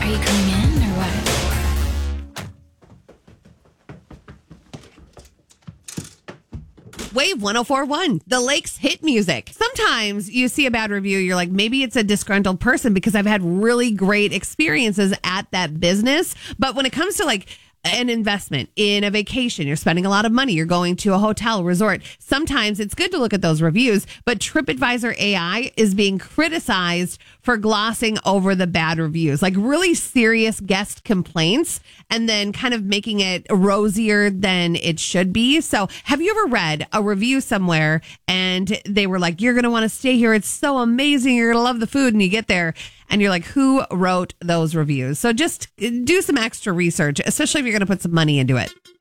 Are you coming in or what? Wave 104.1, the Lakes hit music. Sometimes you see a bad review, you're like, maybe it's a disgruntled person because I've had really great experiences at that business. But when it comes to like an investment in a vacation, you're spending a lot of money, you're going to a hotel resort. Sometimes it's good to look at those reviews, but TripAdvisor AI is being criticized for glossing over the bad reviews, like really serious guest complaints, and then kind of making it rosier than it should be. So have you ever read a review somewhere and they were like, you're going to want to stay here, it's so amazing, you're going to love the food, and you get there and you're like, who wrote those reviews? So just do some extra research, especially if you're going to put some money into it.